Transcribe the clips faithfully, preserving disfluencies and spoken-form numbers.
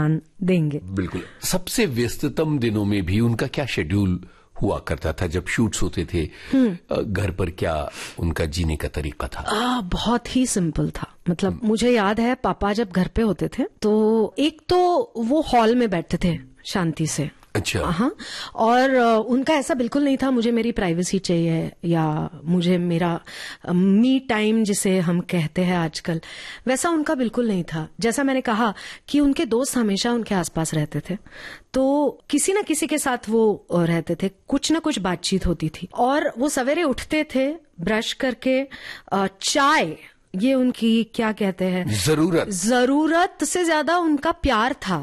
ध्यान देंगे। बिल्कुल। सबसे व्यस्ततम दिनों में भी उनका क्या शेड्यूल हुआ करता था जब शूट्स होते थे? घर पर क्या उनका जीने का तरीका था? आ, बहुत ही सिंपल था। मतलब मुझे याद है पापा जब घर पे होते थे तो एक तो वो हॉल में बैठते थे शांति से। अच्छा। हाँ, और उनका ऐसा बिल्कुल नहीं था मुझे मेरी प्राइवेसी चाहिए या मुझे मेरा मी टाइम जिसे हम कहते हैं आजकल, वैसा उनका बिल्कुल नहीं था। जैसा मैंने कहा कि उनके दोस्त हमेशा उनके आसपास रहते थे, तो किसी न किसी के साथ वो रहते थे, कुछ न कुछ बातचीत होती थी। और वो सवेरे उठते थे, ब्रश करके चाय, ये उनकी क्या कहते हैं, जरूरत जरूरत से ज्यादा उनका प्यार था।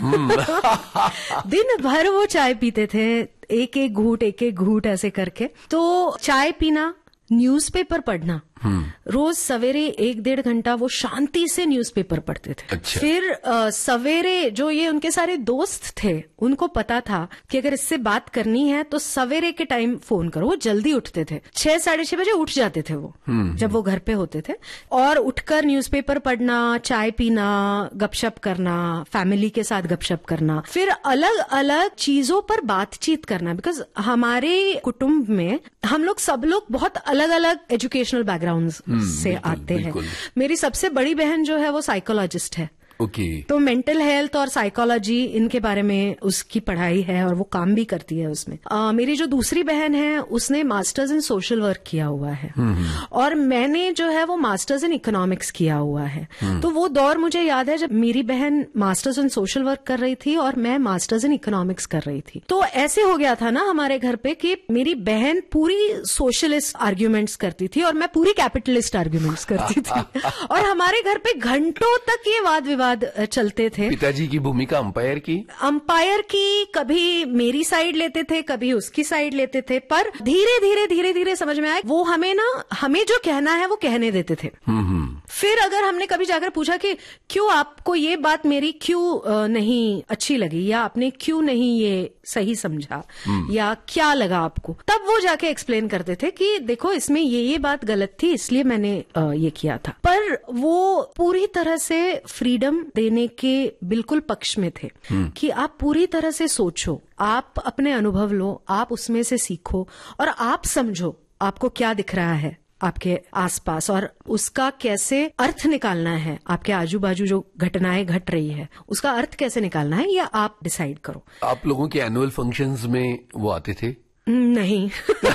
दिन भर वो चाय पीते थे, एक एक घूंट एक एक घूंट ऐसे करके। तो चाय पीना, न्यूज़पेपर पढ़ना, रोज सवेरे एक डेढ़ घंटा वो शांति से न्यूज़पेपर पढ़ते थे। अच्छा। फिर आ, सवेरे जो ये उनके सारे दोस्त थे उनको पता था कि अगर इससे बात करनी है तो सवेरे के टाइम फोन करो। वो जल्दी उठते थे, छह साढ़े छह बजे उठ जाते थे वो जब वो घर पे होते थे। और उठकर न्यूज़पेपर पढ़ना, चाय पीना, गपशप करना, फैमिली के साथ गपशप करना, फिर अलग अलग चीजों पर बातचीत करना। बिकॉज हमारे कुटुंब में हम लोग सब लोग बहुत अलग अलग एजुकेशनल बैकग्राउंड से आते हैं। मेरी सबसे बड़ी बहन जो है वो साइकोलॉजिस्ट है। Okay okay. तो मेंटल हेल्थ और साइकोलॉजी इनके बारे में उसकी पढ़ाई है और वो काम भी करती है उसमें। आ, मेरी जो दूसरी बहन है उसने मास्टर्स इन सोशल वर्क किया हुआ है और मैंने जो है वो मास्टर्स इन इकोनॉमिक्स किया हुआ है। तो वो दौर मुझे याद है जब मेरी बहन मास्टर्स इन सोशल वर्क कर रही थी और मैं मास्टर्स इन इकोनॉमिक्स कर रही थी। तो ऐसे हो गया था ना हमारे घर पे कि मेरी बहन पूरी सोशलिस्ट आर्ग्यूमेंट्स करती थी और मैं पूरी कैपिटलिस्ट आर्ग्यूमेंट्स करती थी। और हमारे घर पे घंटों तक ये वाद विवाद चलते थे। पिताजी की भूमिका अंपायर की अंपायर की कभी मेरी साइड लेते थे, कभी उसकी साइड लेते थे, पर धीरे धीरे धीरे धीरे समझ में आया वो हमें ना हमें जो कहना है वो कहने देते थे। फिर अगर हमने कभी जाकर पूछा कि क्यों आपको ये बात मेरी क्यों नहीं अच्छी लगी या आपने क्यों नहीं ये सही समझा या क्या लगा आपको, तब वो जाके एक्सप्लेन करते थे कि देखो इसमें ये ये बात गलत थी इसलिए मैंने ये किया था। पर वो पूरी तरह से फ्रीडम देने के बिल्कुल पक्ष में थे कि आप पूरी तरह से सोचो, आप अपने अनुभव लो, आप उसमें से सीखो और आप समझो आपको क्या दिख रहा है आपके आसपास और उसका कैसे अर्थ निकालना है। आपके आजू बाजू जो घटनाएं घट रही है उसका अर्थ कैसे निकालना है या आप डिसाइड करो। आप लोगों के एनुअल फंक्शंस में वो आते थे? नहीं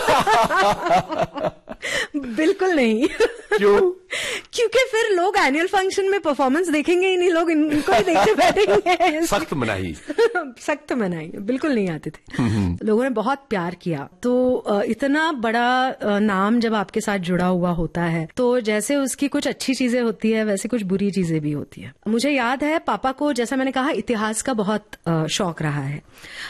बिल्कुल नहीं। क्यों? क्योंकि फिर लोग एनुअल फंक्शन में परफॉर्मेंस देखेंगे ही नहीं, लोग इनको ही देखते बैठेंगे। सख्त मनाही सख्त मनाही बिल्कुल नहीं आते थे। लोगों ने बहुत प्यार किया। तो इतना बड़ा नाम जब आपके साथ जुड़ा हुआ होता है तो जैसे उसकी कुछ अच्छी चीजें होती है वैसे कुछ बुरी चीजें भी होती है। मुझे याद है पापा को, जैसा मैंने कहा, इतिहास का बहुत शौक रहा है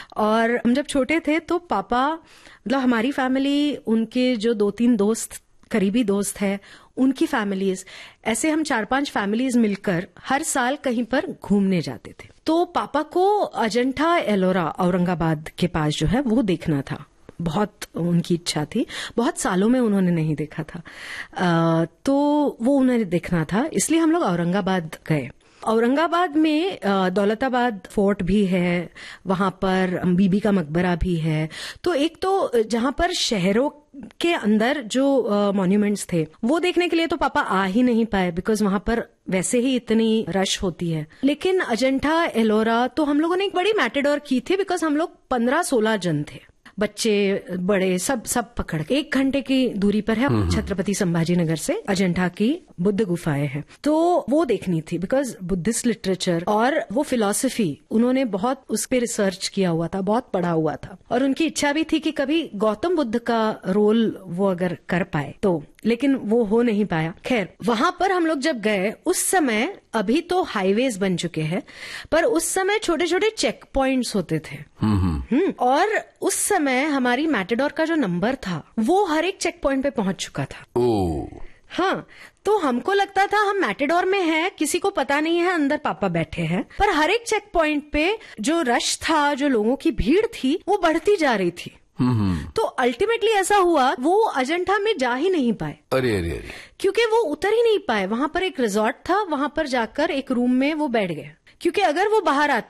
और हम जब छोटे थे तो पापा, मतलब हमारी फैमिली, उनके जो दो तीन दोस्त करीबी दोस्त है, उनकी फैमिलीज, ऐसे हम चार पांच फैमिलीज मिलकर हर साल कहीं पर घूमने जाते थे। तो पापा को अजंठा एलोरा औरंगाबाद के पास जो है वो देखना था, बहुत उनकी इच्छा थी, बहुत सालों में उन्होंने नहीं देखा था। आ, तो वो उन्हें देखना था, इसलिए हम लोग औरंगाबाद गए। औरंगाबाद में दौलताबाद फोर्ट भी है, वहां पर बीबी का मकबरा भी है। तो एक तो जहां पर शहरों के अंदर जो मॉन्यूमेंट्स थे वो देखने के लिए तो पापा आ ही नहीं पाए बिकॉज वहां पर वैसे ही इतनी रश होती है। लेकिन अजंठा एलोरा तो हम लोगों ने एक बड़ी मैटेडोर की थी बिकॉज हम लोग पंद्रह सोलह जन थे, बच्चे बड़े सब सब पकड़ के। एक घंटे की दूरी पर है छत्रपति संभाजी नगर से अजंठा की बुद्ध गुफाएं हैं, तो वो देखनी थी बिकॉज बुद्धिस्ट लिटरेचर और वो फिलॉसफी उन्होंने बहुत उस पर रिसर्च किया हुआ था, बहुत पढ़ा हुआ था और उनकी इच्छा भी थी कि कभी गौतम बुद्ध का रोल वो अगर कर पाए तो, लेकिन वो हो नहीं पाया। खैर, वहां पर हम लोग जब गए उस समय, अभी तो हाईवेज बन चुके हैं, पर उस समय छोटे छोटे चेक पॉइंट्स होते थे। हम्म और उस समय हमारी मैटेडोर का जो नंबर था वो हर एक चेक पॉइंट पे पहुंच चुका था। ओ हाँ, तो हमको लगता था हम मैटेडोर में हैं, किसी को पता नहीं है अंदर पापा बैठे हैं, पर हर एक चेक पॉइंट पे जो रश था, जो लोगों की भीड़ थी, वो बढ़ती जा रही थी। तो अल्टीमेटली ऐसा हुआ वो अजंठा में जा ही नहीं पाए। अरे अरे अरे, क्योंकि वो उतर ही नहीं पाए। वहां पर एक रिजॉर्ट था, वहां पर जाकर एक रूम में वो बैठ गए, क्योंकि अगर वो बाहर आते